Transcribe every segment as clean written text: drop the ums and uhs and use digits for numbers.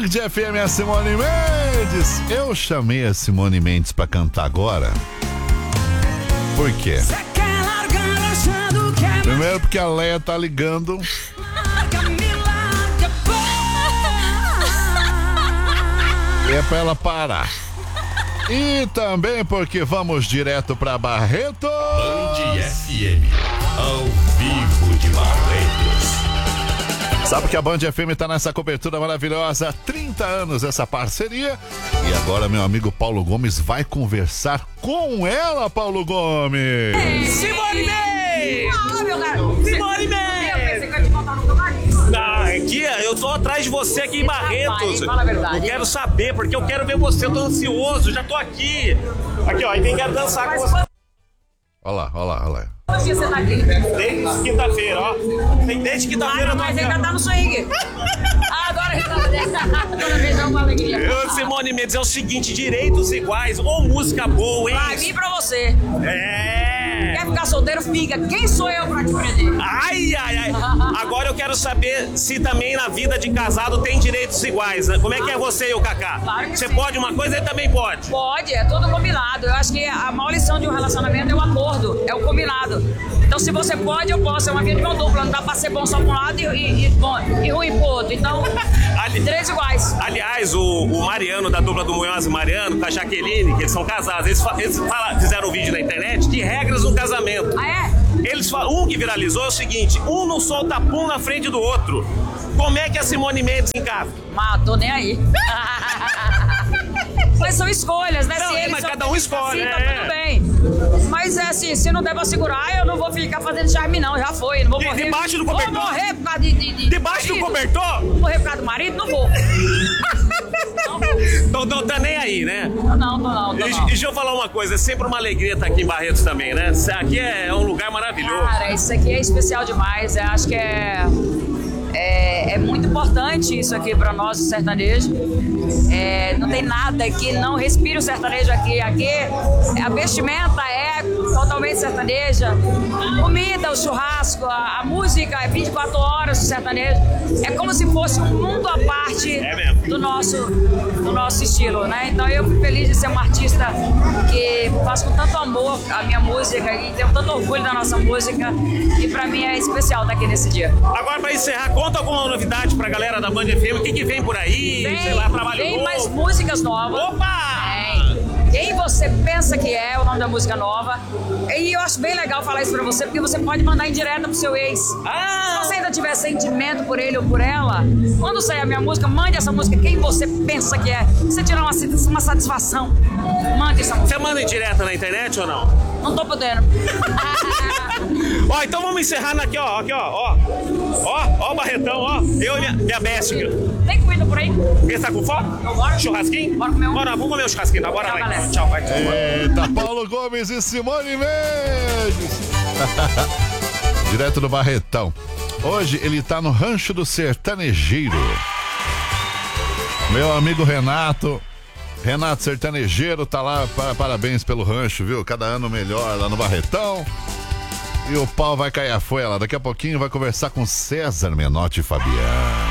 Band FM, a Simone Mendes. Eu chamei a Simone Mendes pra cantar agora. Por quê? Primeiro porque a Leia tá ligando. E é pra ela parar. E também porque vamos direto pra Barretos. Band FM, ao vivo de Barretos. Sabe que a Band FM tá nessa cobertura maravilhosa há 30 anos, essa parceria. E agora meu amigo Paulo Gomes vai conversar com ela, Paulo Gomes. Simone Mendes! Ah, meu cara. Simone Mendes! Eu pensei que eu ia te contar no camarim. Aqui, eu tô atrás de você aqui em Barretos. Fala a verdade. Eu quero saber, porque eu quero ver você, eu tô ansioso, já tô aqui. Aqui, ó, e quem quer dançar com você. Olha lá, olha lá, olha lá. Quantos dias você tá aqui? Desde quinta-feira, ó. Desde quinta-feira eu tô Mas aqui. ainda tá no swing. Agora toda vez é uma alegria. Eu, Simone Mendes, é o seguinte, direitos iguais ou música boa, hein? Vai vir pra você. É. Quer ficar solteiro? Fica. Quem sou eu pra te prender? Ai, ai, ai. Agora eu quero saber se também na vida de casado tem direitos iguais, né? Como é que é você e o Kaká? Claro que você sim. pode uma coisa, ele também pode. Pode, é tudo combinado. Eu acho que a maior lição de um relacionamento é o acordo, é o combinado. Então se você pode, eu posso. É uma vida de mão dupla. Não dá pra ser bom só pra um lado e ruim pro outro. Então, direitos iguais. Aliás, o Mariano, da dupla do Munhoz e Mariano, com a Jaqueline, que eles são casados, eles fizeram um vídeo na internet de regras no casamento. Ah, é? Eles falam, um que viralizou é o seguinte, um não solta pum na frente do outro. Como é que a Simone Mendes encara? Mas tô nem aí. Mas são escolhas, né? Não, se eles mas só cada um escolhe, assim, tá é. tudo bem. Mas é assim, se não der pra segurar, eu não vou ficar fazendo charme, não. Já foi, não vou morrer. Debaixo do cobertor? Vou morrer por causa de Debaixo do marido. cobertor? Vou morrer por causa do marido? Não vou. Não tá nem aí, né? Não. Deixa eu falar uma coisa, é sempre uma alegria estar aqui em Barretos também, né? Aqui é um lugar maravilhoso. Cara, isso aqui é especial demais. Eu acho que é muito importante isso aqui para nós, o sertanejo. Não tem nada que não respire o sertanejo aqui. Aqui a vestimenta é totalmente sertaneja. Comida, o churrasco, a música é 24 horas do sertanejo. É como se fosse um mundo à parte do nosso estilo, né? Então eu fico feliz de ser uma artista que faz com tanto amor a minha música e tenho tanto orgulho da nossa música. E para mim é especial estar aqui nesse dia. Agora, pra encerrar, conta alguma novidade pra galera da Band FM, o que vem por aí, sei lá, trabalho Tem novo. mais músicas novas. Opa! Quem você pensa que é o nome da música nova. E eu acho bem legal falar isso pra você, porque você pode mandar indireta pro seu ex. Se você ainda tiver sentimento por ele ou por ela, quando sair a minha música, mande essa música. Quem você pensa que é. Você tirar uma satisfação, mande essa música. Você manda indireta na internet ou não? Não tô podendo. Ó, então vamos encerrar aqui, ó. Ó o Barretão, ó. Eu e minha bésica. Tem comida por aí? Quem tá com fome? Bora. Churrasquinho? Bora comer um. Bora, vamos comer um churrasquinho, tá? Bora, Tchau, vai. galera. Tchau, vai. Eita, Paulo Gomes e Simone Mendes. Direto do Barretão. Hoje ele tá no Rancho do Sertanejeiro. Meu amigo Renato Sertanejeiro tá lá, parabéns pelo rancho, viu? Cada ano melhor lá no Barretão. E o pau vai cair a foela. Daqui a pouquinho vai conversar com César Menotti e Fabiano.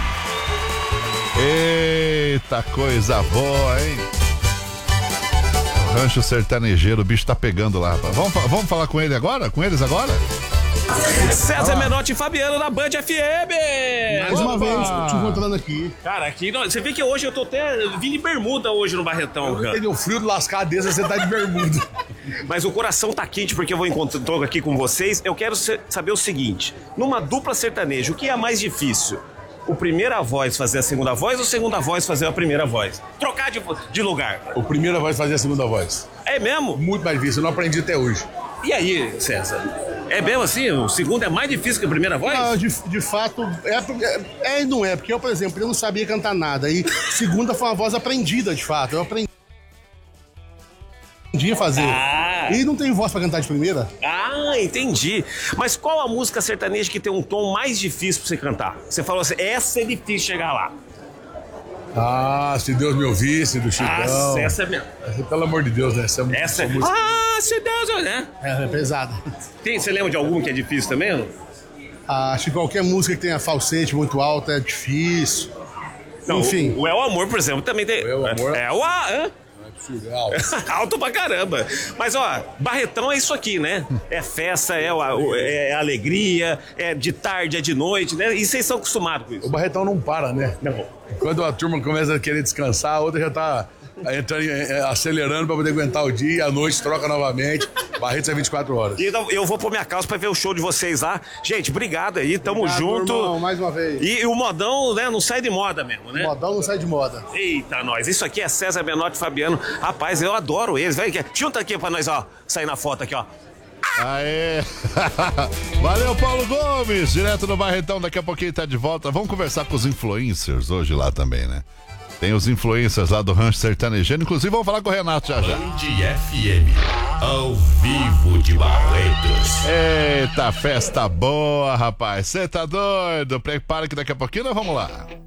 Eita, coisa boa, hein? Rancho Sertanejeiro, o bicho tá pegando lá, rapaz. Vamos falar com ele agora? Com eles agora? César Menotti e Fabiano da Band FM. Mais uma vez, te encontrando aqui. Cara, aqui, você vê que hoje eu tô até vim de bermuda hoje no Barretão, cara. Tem um frio de lascar desse, você tá de bermuda. Mas o coração tá quente porque eu tô aqui com vocês. Eu quero saber o seguinte, numa dupla sertaneja, o que é mais difícil? O primeira voz fazer a segunda voz ou a segunda voz fazer a primeira voz? Trocar de lugar. O primeiro vai fazer a segunda voz. É mesmo? Muito mais difícil, eu não aprendi até hoje. E aí, César? É mesmo assim? O segundo é mais difícil que a primeira voz? Não, de fato, é e não é. Porque eu, por exemplo, eu não sabia cantar nada. E segunda foi uma voz aprendida, de fato. Eu aprendi a fazer. E não tem voz pra cantar de primeira. Ah, entendi. Mas qual a música sertaneja que tem um tom mais difícil pra você cantar? Você falou assim, essa é difícil chegar lá. Ah, se Deus me ouvisse, do Chicão. Ah, essa é mesmo. Pelo amor de Deus, né? Essa é... música. Ah, se Deus, né? É pesada. Você lembra de algum que é difícil também? Acho que qualquer música que tenha falsete muito alto é difícil. Não, Enfim. O El Amor, por exemplo, também tem. O El Amor? Hã? Surreal. Alto pra caramba. Mas, ó, Barretão é isso aqui, né? É festa, é alegria, é de tarde, é de noite, né? E vocês são acostumados com O isso. Barretão não para, né? Não. Quando a turma começa a querer descansar, a outra já tá entrando, acelerando pra poder aguentar o dia, a noite troca novamente. Barretos é 24 horas. Então, eu vou pôr minha calça pra ver o show de vocês lá. Gente, obrigado aí, tamo Obrigado, junto. irmão, mais uma vez. E o modão, né, não sai de moda mesmo, né? Modão não sai de moda. Eita, nós. Isso aqui é César Menotti e Fabiano. Rapaz, eu adoro eles. Vai, junta aqui pra nós, ó, sair na foto aqui, ó. Aê! Valeu, Paulo Gomes, direto do Barretão. Daqui a pouquinho tá de volta. Vamos conversar com os influencers hoje lá também, né? Tem os influencers lá do Rancho Sertanejeiro. Inclusive, vamos falar com o Renato já. Band FM, ao vivo de Barretos. Eita, festa boa, rapaz. Você tá doido? Prepara que daqui a pouquinho nós vamos lá.